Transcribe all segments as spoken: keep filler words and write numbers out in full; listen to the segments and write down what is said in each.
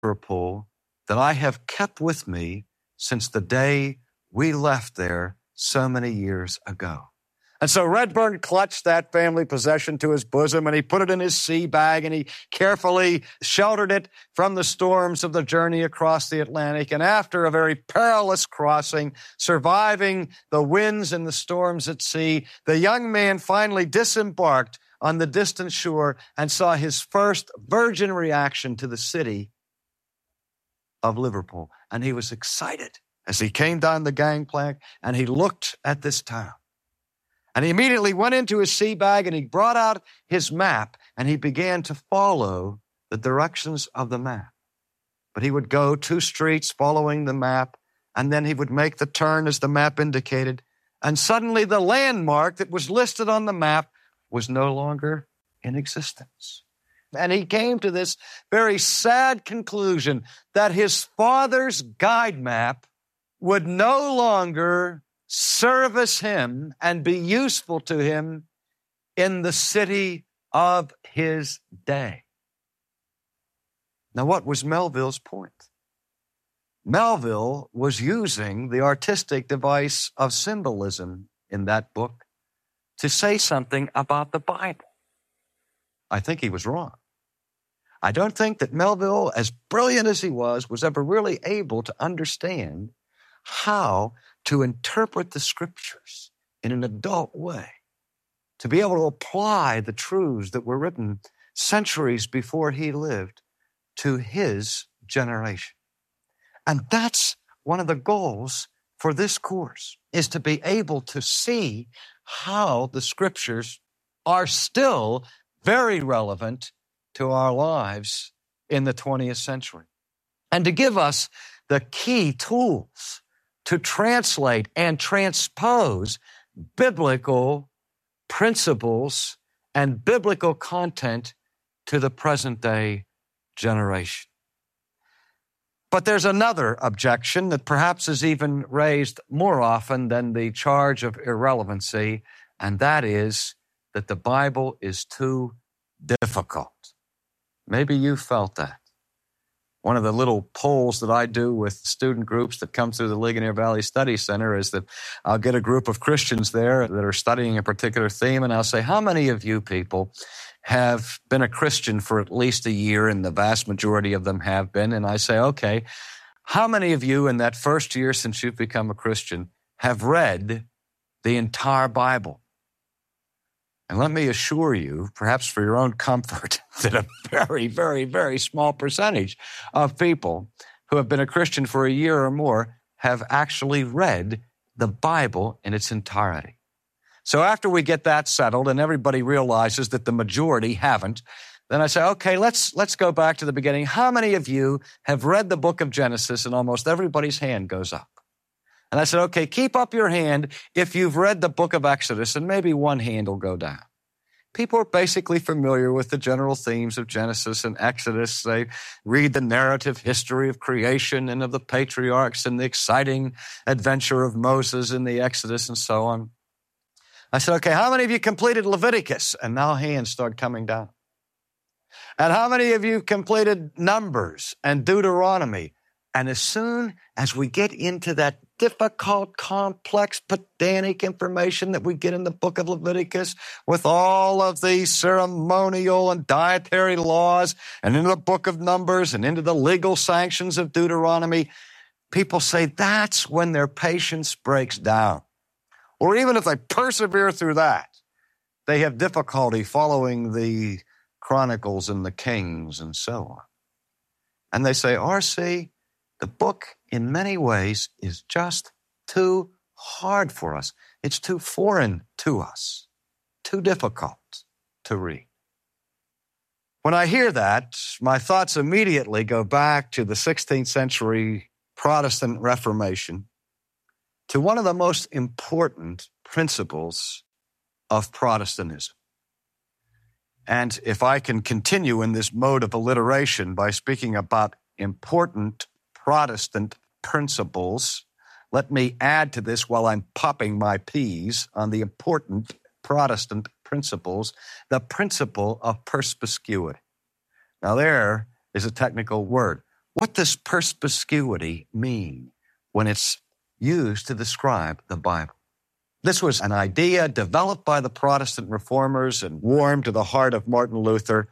Liverpool that I have kept with me since the day we left there so many years ago. And so Redburn clutched that family possession to his bosom, and he put it in his sea bag, and he carefully sheltered it from the storms of the journey across the Atlantic. And after a very perilous crossing, surviving the winds and the storms at sea, the young man finally disembarked on the distant shore and saw his first virgin reaction to the city of Liverpool. And he was excited as he came down the gangplank and he looked at this town. And he immediately went into his sea bag and he brought out his map and he began to follow the directions of the map. But he would go two streets following the map, and then he would make the turn as the map indicated. And suddenly the landmark that was listed on the map was no longer in existence. And he came to this very sad conclusion that his father's guide map would no longer service him and be useful to him in the city of his day. Now, what was Melville's point? Melville was using the artistic device of symbolism in that book to say something about the Bible. I think he was wrong. I don't think that Melville, as brilliant as he was, was ever really able to understand how to interpret the scriptures in an adult way, to be able to apply the truths that were written centuries before he lived to his generation. And that's one of the goals for this course, is to be able to see how the scriptures are still very relevant to our lives in the twentieth century, and to give us the key tools to translate and transpose biblical principles and biblical content to the present day generation. But there's another objection that perhaps is even raised more often than the charge of irrelevancy, and that is that the Bible is too difficult. Maybe you felt that. One of the little polls that I do with student groups that come through the Ligonier Valley Study Center is that I'll get a group of Christians there that are studying a particular theme, and I'll say, how many of you people have been a Christian for at least a year? And the vast majority of them have been. And I say, okay, how many of you in that first year since you've become a Christian have read the entire Bible? And let me assure you, perhaps for your own comfort, that a very, very, very small percentage of people who have been a Christian for a year or more have actually read the Bible in its entirety. So after we get that settled and everybody realizes that the majority haven't, then I say, okay, let's let's go back to the beginning. How many of you have read the book of Genesis? And almost everybody's hand goes up. And I said, okay, keep up your hand if you've read the book of Exodus, and maybe one hand will go down. People are basically familiar with the general themes of Genesis and Exodus. They read the narrative history of creation and of the patriarchs and the exciting adventure of Moses in the Exodus and so on. I said, okay, how many of you completed Leviticus? And now hands start coming down. And how many of you completed Numbers and Deuteronomy? And as soon as we get into that difficult, complex, pedantic information that we get in the book of Leviticus with all of the ceremonial and dietary laws, and into the book of Numbers and into the legal sanctions of Deuteronomy, people say that's when their patience breaks down. Or even if they persevere through that, they have difficulty following the Chronicles and the Kings and so on. And they say, R C, the book in many ways is just too hard for us. It's too foreign to us, too difficult to read. When I hear that, my thoughts immediately go back to the sixteenth century Protestant Reformation, to one of the most important principles of Protestantism. And if I can continue in this mode of alliteration by speaking about important Protestant principles, let me add to this while I'm popping my peas on the important Protestant principles, the principle of perspicuity. Now there is a technical word. What does perspicuity mean when it's used to describe the Bible? This was an idea developed by the Protestant reformers and warmed to the heart of Martin Luther.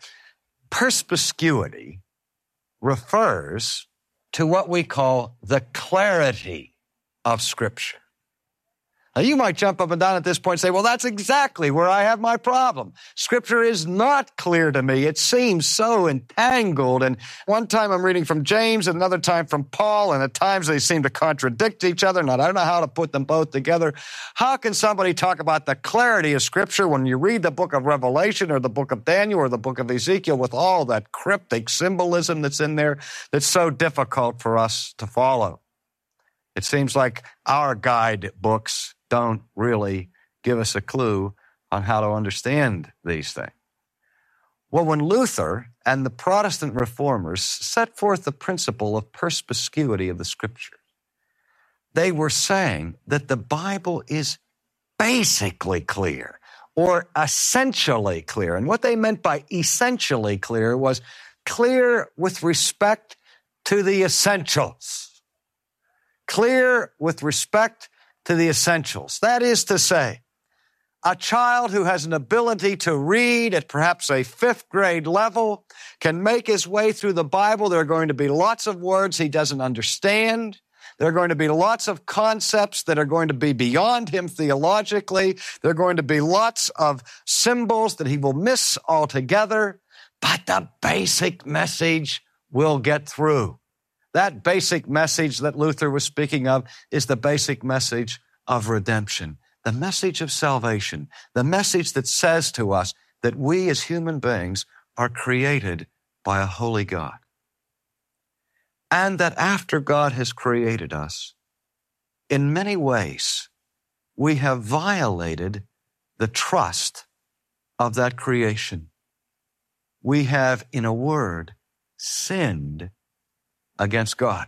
Perspicuity refers to what we call the clarity of Scripture. Now, you might jump up and down at this point and say, well, that's exactly where I have my problem. Scripture is not clear to me. It seems so entangled. And one time I'm reading from James, and another time from Paul, and at times they seem to contradict each other, and I don't know how to put them both together. How can somebody talk about the clarity of Scripture when you read the book of Revelation or the book of Daniel or the book of Ezekiel with all that cryptic symbolism that's in there that's so difficult for us to follow? It seems like our guide books don't really give us a clue on how to understand these things. Well, when Luther and the Protestant reformers set forth the principle of perspicuity of the Scriptures, they were saying that the Bible is basically clear or essentially clear. And what they meant by essentially clear was clear with respect to the essentials. Clear with respect to the essentials. That is to say, a child who has an ability to read at perhaps a fifth grade level can make his way through the Bible. There are going to be lots of words he doesn't understand. There are going to be lots of concepts that are going to be beyond him theologically. There are going to be lots of symbols that he will miss altogether. But the basic message will get through. That basic message that Luther was speaking of is the basic message of redemption, the message of salvation, the message that says to us that we as human beings are created by a holy God. And that after God has created us, in many ways, we have violated the trust of that creation. We have, in a word, sinned against God.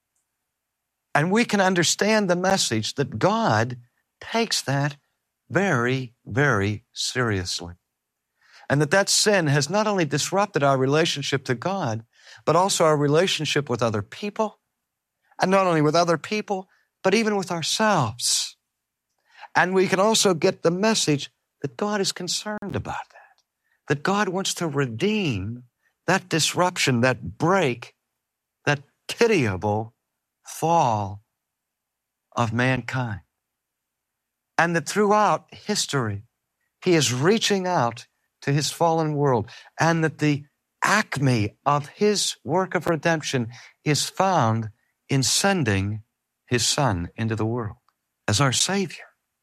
And we can understand the message that God takes that very, very seriously. And that that sin has not only disrupted our relationship to God, but also our relationship with other people, and not only with other people, but even with ourselves. And we can also get the message that God is concerned about that, that God wants to redeem that disruption, that break, that pitiable fall of mankind. And that throughout history, he is reaching out to his fallen world, and that the acme of his work of redemption is found in sending his Son into the world as our Savior.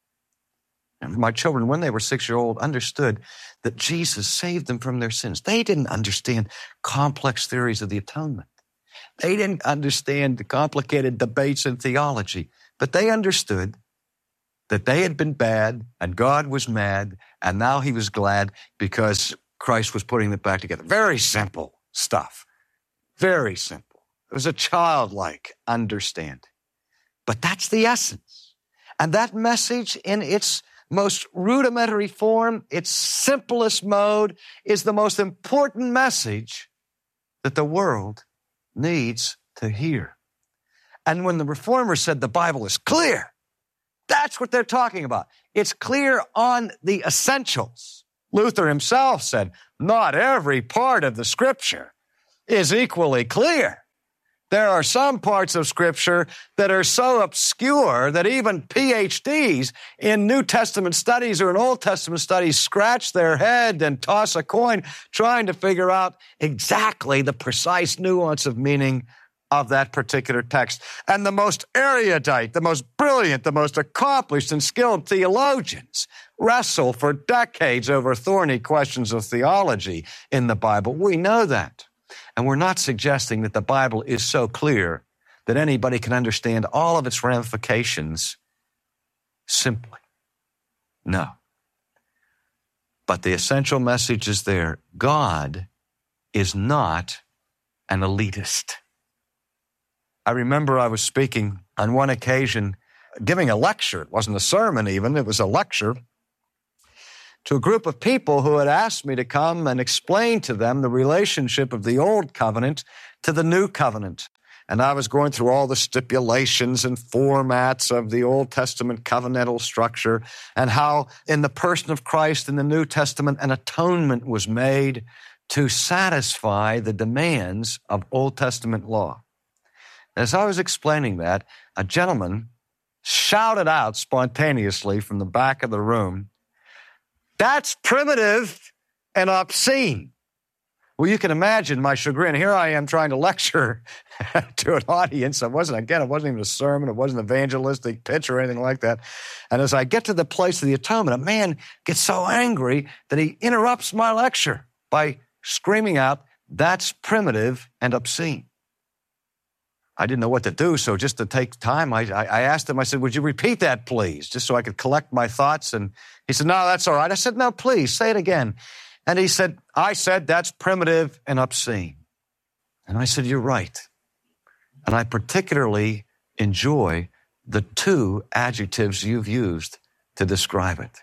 And my children, when they were six years old, understood that Jesus saved them from their sins. They didn't understand complex theories of the atonement. They didn't understand the complicated debates in theology, but they understood that they had been bad and God was mad, and now he was glad because Christ was putting it back together. Very simple stuff. Very simple. It was a childlike understanding. But that's the essence. And that message in its most rudimentary form, its simplest mode, is the most important message that the world needs to hear. And when the Reformers said the Bible is clear, that's what they're talking about. It's clear on the essentials. Luther himself said, not every part of the Scripture is equally clear. There are some parts of Scripture that are so obscure that even P H Ds in New Testament studies or in Old Testament studies scratch their head and toss a coin trying to figure out exactly the precise nuance of meaning of that particular text. And the most erudite, the most brilliant, the most accomplished and skilled theologians wrestle for decades over thorny questions of theology in the Bible. We know that. And we're not suggesting that the Bible is so clear that anybody can understand all of its ramifications simply. No. But the essential message is there. God is not an elitist. I remember I was speaking on one occasion, giving a lecture. It wasn't a sermon even, it was a lecture to a group of people who had asked me to come and explain to them the relationship of the Old Covenant to the New Covenant, and I was going through all the stipulations and formats of the Old Testament covenantal structure and how in the person of Christ in the New Testament an atonement was made to satisfy the demands of Old Testament law. As I was explaining that, a gentleman shouted out spontaneously from the back of the room, "That's primitive and obscene." Well, you can imagine my chagrin. Here I am trying to lecture to an audience. It wasn't, again, it wasn't even a sermon. It wasn't an evangelistic pitch or anything like that. And as I get to the place of the atonement, a man gets so angry that he interrupts my lecture by screaming out, "That's primitive and obscene." I didn't know what to do, so just to take time, I, I asked him, I said, "Would you repeat that, please?" Just so I could collect my thoughts. And he said, "No, that's all right." I said, "No, please, say it again." And he said, "I said that's primitive and obscene." And I said, "You're right." And I particularly enjoy the two adjectives you've used to describe it.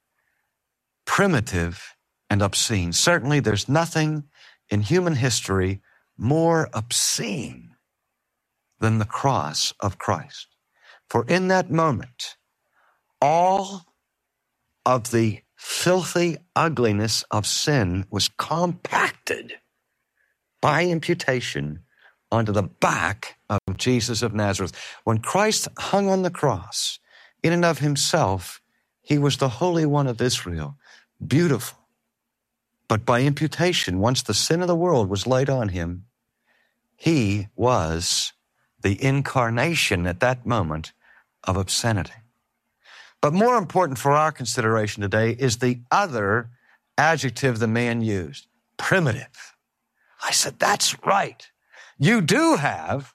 Primitive and obscene. Certainly there's nothing in human history more obscene than the cross of Christ. For in that moment, all of the filthy ugliness of sin was compacted by imputation onto the back of Jesus of Nazareth. When Christ hung on the cross, in and of himself, he was the Holy One of Israel, beautiful. But by imputation, once the sin of the world was laid on him, he was the incarnation at that moment of obscenity. But more important for our consideration today is the other adjective the man used, primitive. I said, "That's right. You do have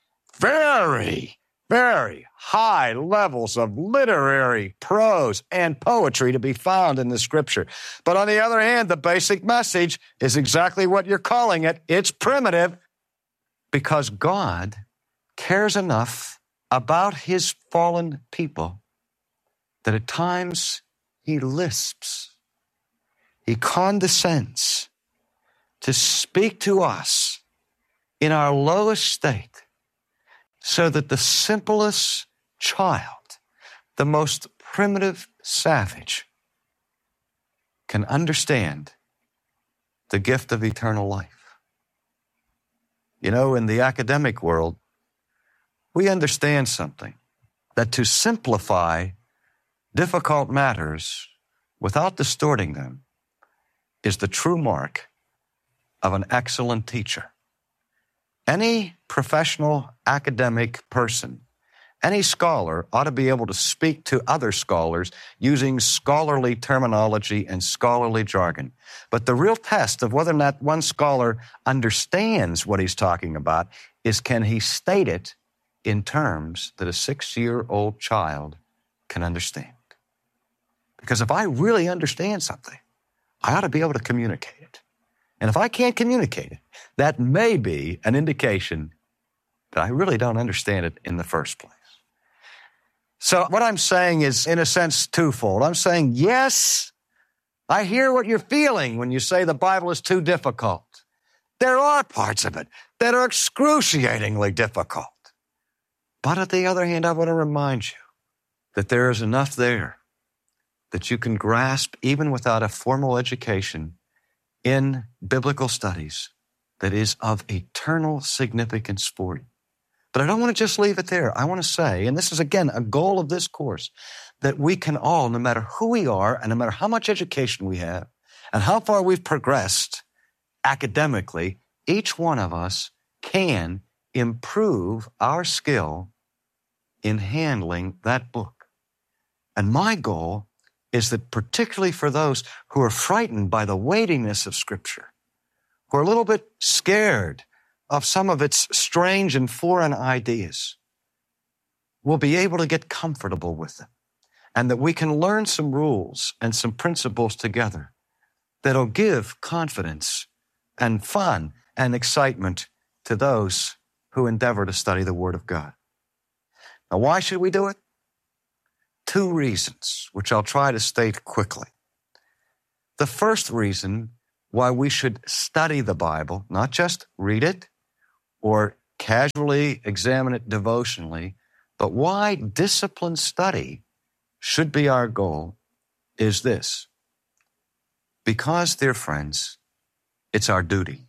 very, very high levels of literary prose and poetry to be found in the Scripture. But on the other hand, the basic message is exactly what you're calling it. It's primitive because God cares enough about his fallen people that at times he lisps, he condescends to speak to us in our lowest state so that the simplest child, the most primitive savage, can understand the gift of eternal life. You know, in the academic world, we understand something, that to simplify difficult matters without distorting them is the true mark of an excellent teacher. Any professional academic person, any scholar ought to be able to speak to other scholars using scholarly terminology and scholarly jargon. But the real test of whether or not one scholar understands what he's talking about is, can he state it in terms that a six-year-old child can understand? Because if I really understand something, I ought to be able to communicate it. And if I can't communicate it, that may be an indication that I really don't understand it in the first place. So what I'm saying is, in a sense, twofold. I'm saying, yes, I hear what you're feeling when you say the Bible is too difficult. There are parts of it that are excruciatingly difficult. But on the other hand, I want to remind you that there is enough there that you can grasp even without a formal education in biblical studies that is of eternal significance for you. But I don't want to just leave it there. I want to say, and this is again a goal of this course, that we can all, no matter who we are and no matter how much education we have and how far we've progressed academically, each one of us can improve our skill in handling that book. And my goal is that particularly for those who are frightened by the weightiness of Scripture, who are a little bit scared of some of its strange and foreign ideas, we'll be able to get comfortable with them, and that we can learn some rules and some principles together that'll give confidence and fun and excitement to those who endeavor to study the Word of God. Now, why should we do it? Two reasons, which I'll try to state quickly. The first reason why we should study the Bible, not just read it or casually examine it devotionally, but why disciplined study should be our goal is this. Because, dear friends, it's our duty.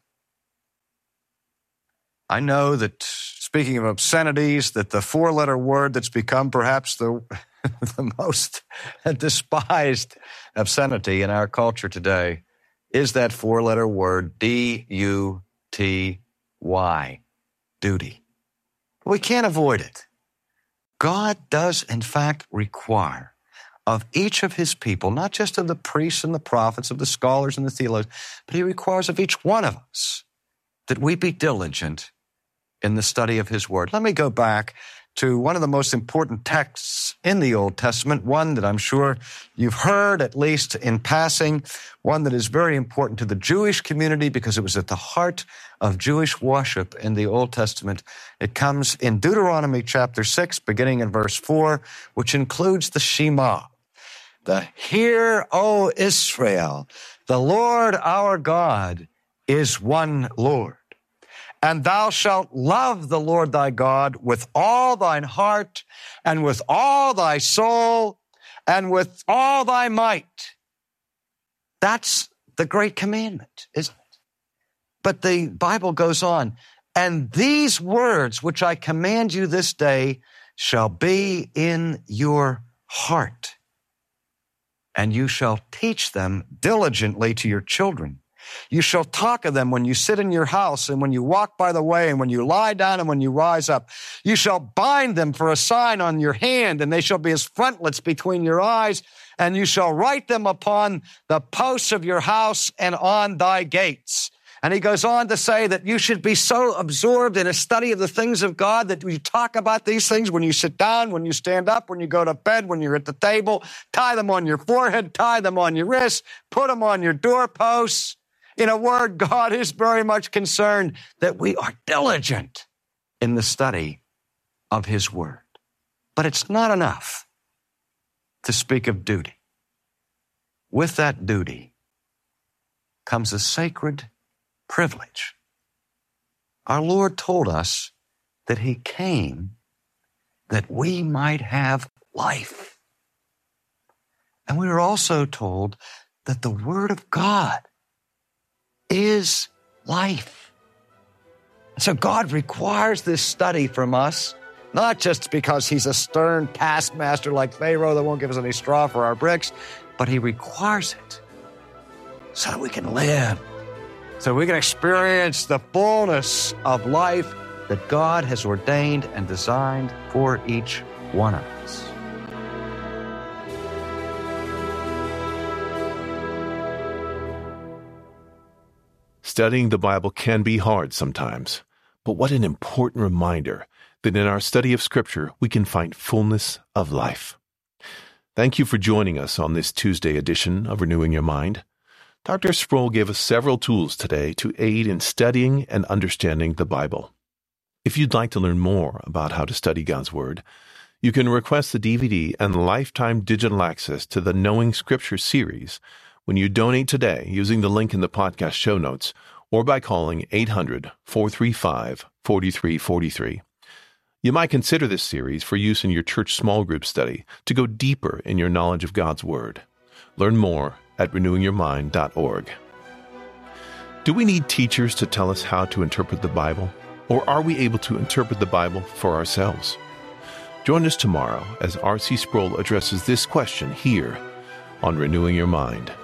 I know that, speaking of obscenities, that the four-letter word that's become perhaps the, the most despised obscenity in our culture today is that four-letter word, D U T Y, duty. We can't avoid it. God does, in fact, require of each of his people, not just of the priests and the prophets, of the scholars and the theologians, but he requires of each one of us that we be diligent in the study of his word. Let me go back to one of the most important texts in the Old Testament, one that I'm sure you've heard, at least in passing, one that is very important to the Jewish community because it was at the heart of Jewish worship in the Old Testament. It comes in Deuteronomy chapter six, beginning in verse four, which includes the Shema. The Hear, O Israel, the Lord our God is one Lord. And thou shalt love the Lord thy God with all thine heart and with all thy soul and with all thy might. That's the great commandment, isn't it? But the Bible goes on, and these words which I command you this day shall be in your heart, and you shall teach them diligently to your children. You shall talk of them when you sit in your house and when you walk by the way and when you lie down and when you rise up. You shall bind them for a sign on your hand, and they shall be as frontlets between your eyes, and you shall write them upon the posts of your house and on thy gates. And he goes on to say that you should be so absorbed in a study of the things of God that you talk about these things when you sit down, when you stand up, when you go to bed, when you're at the table. Tie them on your forehead, tie them on your wrists, put them on your doorposts. In a word, God is very much concerned that we are diligent in the study of his word. But it's not enough to speak of duty. With that duty comes a sacred privilege. Our Lord told us that he came that we might have life. And we were also told that the word of God is life. So God requires this study from us, not just because he's a stern taskmaster like Pharaoh that won't give us any straw for our bricks, but he requires it so that we can live, so we can experience the fullness of life that God has ordained and designed for each one of us. Studying the Bible can be hard sometimes, but what an important reminder that in our study of Scripture we can find fullness of life. Thank you for joining us on this Tuesday edition of Renewing Your Mind. Doctor Sproul gave us several tools today to aid in studying and understanding the Bible. If you'd like to learn more about how to study God's Word, you can request the D V D and lifetime digital access to the Knowing Scripture series when you donate today using the link in the podcast show notes or by calling eight hundred, four three five, four three four three. You might consider this series for use in your church small group study to go deeper in your knowledge of God's Word. Learn more at renewing your mind dot org. Do we need teachers to tell us how to interpret the Bible, or are we able to interpret the Bible for ourselves? Join us tomorrow as R C Sproul addresses this question here on Renewing Your Mind.